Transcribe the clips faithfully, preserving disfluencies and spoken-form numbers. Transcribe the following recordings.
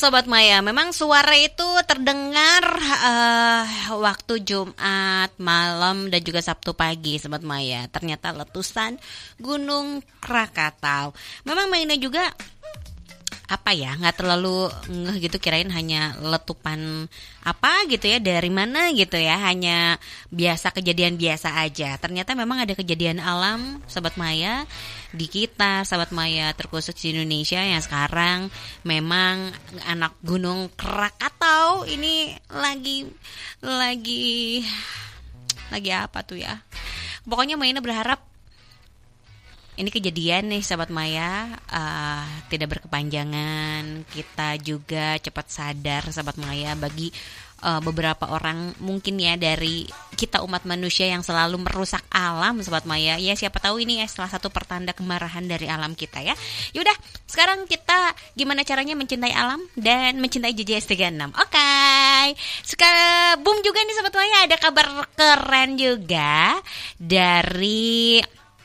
Sobat Maya, memang suara itu terdengar uh, waktu Jumat malam dan juga Sabtu pagi, Sobat Maya. Ternyata letusan Gunung Krakatau. Memang mainnya juga apa ya, nggak terlalu ngeh gitu, kirain hanya letupan apa gitu ya, dari mana gitu ya, hanya biasa, kejadian biasa aja. Ternyata memang ada kejadian alam, Sobat Maya, di kita, Sobat Maya, terkhusus di Indonesia yang sekarang memang anak Gunung Krakatau ini lagi lagi lagi apa tuh ya. Pokoknya mainnya berharap ini kejadian nih, Sobat Maya, uh, tidak berkepanjangan. Kita juga cepat sadar, Sobat Maya, bagi uh, beberapa orang mungkin ya dari kita umat manusia yang selalu merusak alam, Sobat Maya. Ya siapa tahu ini ya salah satu pertanda kemarahan dari alam kita ya. Yaudah, sekarang kita gimana caranya mencintai alam dan mencintai J J S tiga enam. Oke, okay. Sekarang boom juga nih, Sobat Maya, ada kabar keren juga dari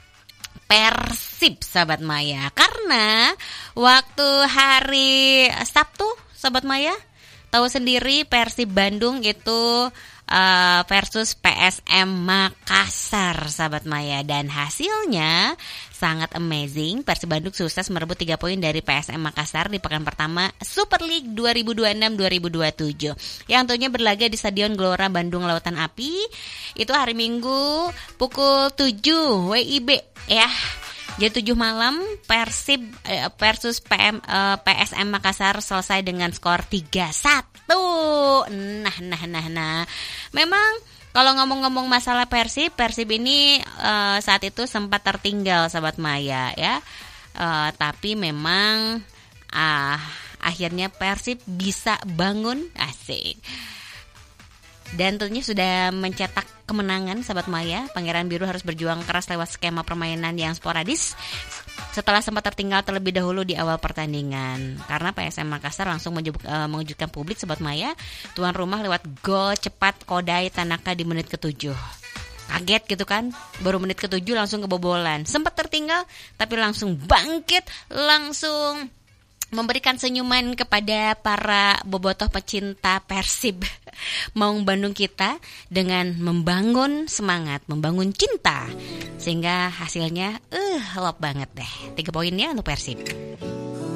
Persib, Sobat Maya. Karena waktu hari Sabtu, Sobat Maya, tahu sendiri Persib Bandung itu uh, versus P S M Makassar, Sobat Maya. Dan hasilnya sangat amazing. Persib Bandung sukses merebut tiga poin dari P S M Makassar di pekan pertama Super League dua ribu dua puluh enam dua ribu dua puluh tujuh yang tentunya berlaga di Stadion Gelora Bandung Lautan Api. Itu hari Minggu pukul tujuh W I B ya. Jam tujuh malam Persib eh, versus P M, eh, P S M Makassar selesai dengan skor tiga satu. Nah, nah, nah, nah. Memang kalau ngomong-ngomong masalah Persib, Persib ini uh, saat itu sempat tertinggal, Sobat Maya ya. Uh, tapi memang uh, akhirnya Persib bisa bangun, asik. Dan tentunya sudah mencetak kemenangan, Sobat Maya. Pangeran Biru harus berjuang keras lewat skema permainan yang sporadis setelah sempat tertinggal terlebih dahulu di awal pertandingan. Karena P S M Makassar langsung mengejutkan publik, Sobat Maya. Tuan rumah lewat gol cepat Kodai Tanaka di menit ketujuh. Kaget gitu kan, baru menit ketujuh langsung kebobolan. Sempat tertinggal tapi langsung bangkit, langsung memberikan senyuman kepada para bobotoh pecinta Persib Maung Bandung kita dengan membangun semangat, membangun cinta, sehingga hasilnya uh lop banget deh. Tiga poinnya untuk Persib.